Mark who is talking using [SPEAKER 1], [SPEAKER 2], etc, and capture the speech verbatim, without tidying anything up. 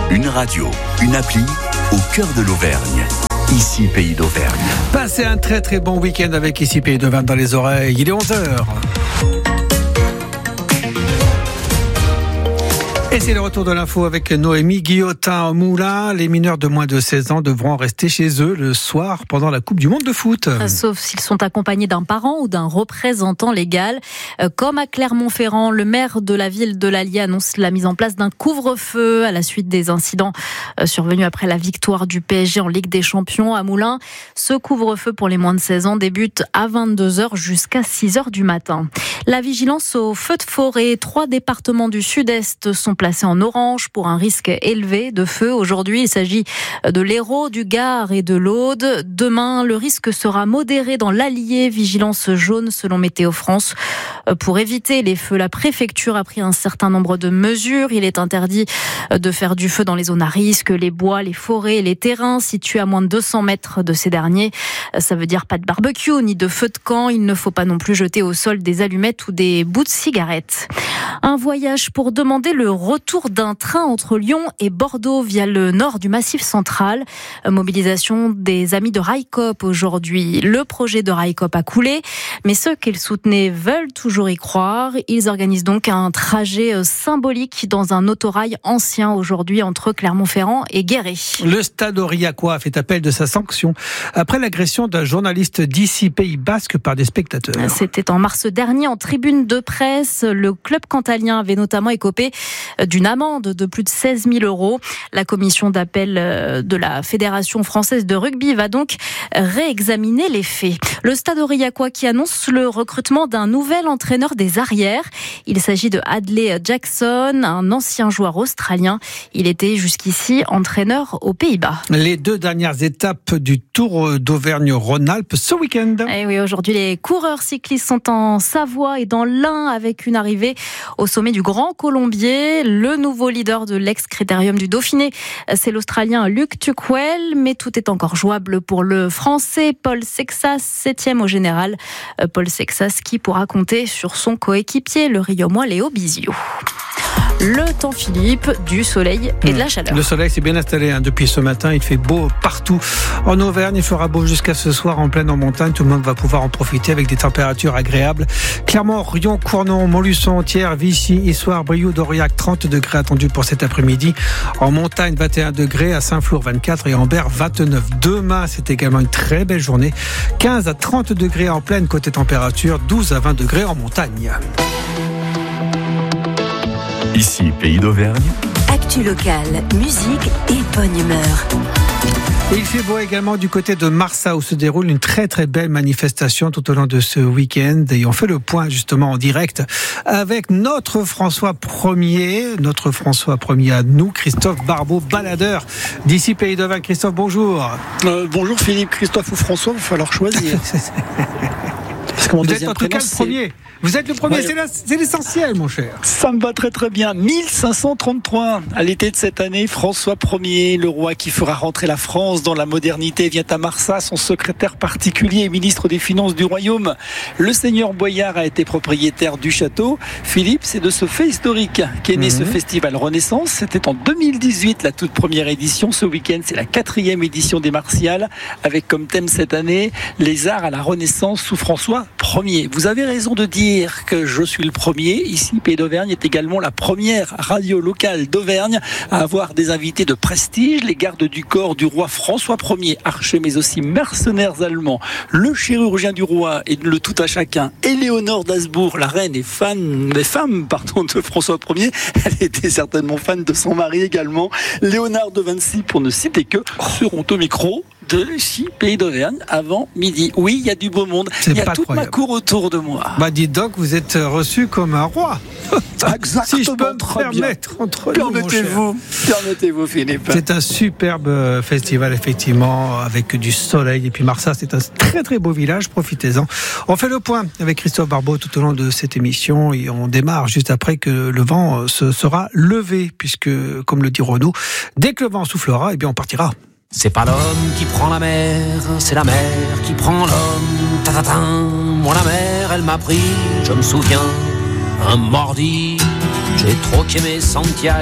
[SPEAKER 1] Une radio, une appli au cœur de l'Auvergne. Ici Pays d'Auvergne.
[SPEAKER 2] Passez un très très bon week-end avec Ici Pays d'Auvergne dans les oreilles. Il est onze heures. Et c'est le retour de l'info avec Noémie Guillotin au Moulin. Les mineurs de moins de seize ans devront rester chez eux le soir pendant la Coupe du Monde de foot.
[SPEAKER 3] Sauf s'ils sont accompagnés d'un parent ou d'un représentant légal. Comme à Clermont-Ferrand, le maire de la ville de l'Allier annonce la mise en place d'un couvre-feu à la suite des incidents survenus après la victoire du P S G en Ligue des Champions à Moulins. Ce couvre-feu pour les moins de seize ans débute à vingt-deux heures jusqu'à six heures du matin. La vigilance aux feux de forêt. Trois départements du sud-est sont placés en orange pour un risque élevé de feu. Aujourd'hui, il s'agit de l'Hérault, du Gard et de l'Aude. Demain, le risque sera modéré dans l'Allier. Vigilance jaune selon Météo France. Pour éviter les feux, la préfecture a pris un certain nombre de mesures. Il est interdit de faire du feu dans les zones à risque, les bois, les forêts et les terrains situés à moins de deux cents mètres de ces derniers. Ça veut dire pas de barbecue ni de feu de camp. Il ne faut pas non plus jeter au sol des allumettes ou des bouts de cigarettes. Un voyage pour demander le retour d'un train entre Lyon et Bordeaux via le nord du Massif central. Mobilisation des amis de Railcoop aujourd'hui. Le projet de Railcoop a coulé, mais ceux qu'ils soutenaient veulent toujours y croire. Ils organisent donc un trajet symbolique dans un autorail ancien aujourd'hui entre Clermont-Ferrand et Guéret.
[SPEAKER 2] Le Stade Aurillacois a fait appel de sa sanction après l'agression d'un journaliste d'ici Pays Basque par des spectateurs.
[SPEAKER 3] C'était en mars dernier en tribune de presse. Le club cantalien avait notamment écopé d'une amende de plus de seize mille euros. La commission d'appel de la Fédération française de rugby va donc réexaminer les faits. Le Stade Aurillacois qui annonce le recrutement d'un nouvel entraîneur des arrières. Il s'agit de Hadley Jackson, un ancien joueur australien. Il était jusqu'ici entraîneur aux Pays-Bas.
[SPEAKER 2] Les deux dernières étapes du Tour d'Auvergne-Rhône-Alpes ce week-end.
[SPEAKER 3] Et oui, aujourd'hui, les coureurs cyclistes sont en Savoie et dans l'Ain avec une arrivée au sommet du Grand Colombier. Le nouveau leader de l'ex-critérium du Dauphiné, c'est l'Australien Luke Tuckwell, mais tout est encore jouable pour le Français Paul Sexas, septième au général. Paul Sexas qui pourra compter sur son coéquipier, le Riaumois Léo Bizio. Le temps, Philippe, du soleil et de la chaleur.
[SPEAKER 2] Le soleil s'est bien installé hein, depuis ce matin. Il fait beau partout. En Auvergne, il fera beau jusqu'à ce soir en pleine en montagne. Tout le monde va pouvoir en profiter avec des températures agréables. Clermont, Rion, Cournon, Montluçon, Thiers, Vichy, Issoire, Brioude, Aurillac, trente degrés attendus pour cet après-midi. En montagne, vingt et un degrés. À Saint-Flour, vingt-quatre et à Ambert, vingt-neuf. Demain, c'est également une très belle journée. quinze à trente degrés en pleine côté température. douze à vingt degrés en montagne.
[SPEAKER 1] Ici, Pays d'Auvergne.
[SPEAKER 4] Actu locale, musique et bonne humeur.
[SPEAKER 2] Et il fait beau également du côté de Marsat où se déroule une très très belle manifestation tout au long de ce week-end. Et on fait le point justement en direct avec notre François Premier, notre François Premier à nous, Christophe Barbeau, baladeur d'ici Pays d'Auvergne. Christophe, bonjour.
[SPEAKER 5] Euh, bonjour Philippe, Christophe ou François, il va falloir choisir. Parce que mon
[SPEAKER 2] Vous
[SPEAKER 5] deuxième
[SPEAKER 2] êtes en tout cas le premier. Vous êtes le premier,
[SPEAKER 5] Ouais.
[SPEAKER 2] c'est, la, c'est l'essentiel, mon cher.
[SPEAKER 5] Ça me va très très bien. mille cinq cent trente-trois. À l'été de cette année, François Premier, le roi qui fera rentrer la France dans la modernité, vient à Marsat. Son secrétaire particulier et ministre des Finances du Royaume, le seigneur Boyard, a été propriétaire du château. Philippe, c'est de ce fait historique qu'est né mmh. ce festival Renaissance. C'était en deux mille dix-huit, la toute première édition. Ce week-end, c'est la quatrième édition des Martiales, avec comme thème cette année les arts à la Renaissance sous François Premier. Vous avez raison de dire que je suis le premier. Ici, Pays d'Auvergne est également la première radio locale d'Auvergne à avoir des invités de prestige, les gardes du corps du roi François Premier, archer mais aussi mercenaires allemands, le chirurgien du roi et le tout à chacun, Éléonore d'Habsbourg, la reine et fan, des femmes pardon, de François Premier. Elle était certainement fan de son mari également. Léonard de Vinci, pour ne citer que, seront au micro de ici, Pays d'Auvergne, avant midi. Oui, il y a du beau monde.
[SPEAKER 2] C'est
[SPEAKER 5] il y a
[SPEAKER 2] pas
[SPEAKER 5] toute
[SPEAKER 2] croyable.
[SPEAKER 5] ma cour autour de moi.
[SPEAKER 2] Bah dites donc, vous êtes reçu comme un roi.
[SPEAKER 5] Exactement,
[SPEAKER 2] si je peux me
[SPEAKER 5] très bien.
[SPEAKER 2] permettre entre nous, mon cher.
[SPEAKER 5] Permettez-vous, permettez-vous, Philippe.
[SPEAKER 2] C'est un superbe festival, effectivement, avec du soleil. Et puis Marsat, c'est un très très beau village, profitez-en. On fait le point avec Christophe Barbeau tout au long de cette émission et on démarre juste après que le vent se sera levé, puisque, comme le dit Renaud, dès que le vent soufflera, eh bien on partira.
[SPEAKER 6] C'est pas l'homme qui prend la mer, c'est la mer qui prend l'homme. Ta-ta-ta. Moi la mer, elle m'a pris, je me souviens, un mardi, j'ai troqué mes Santiago.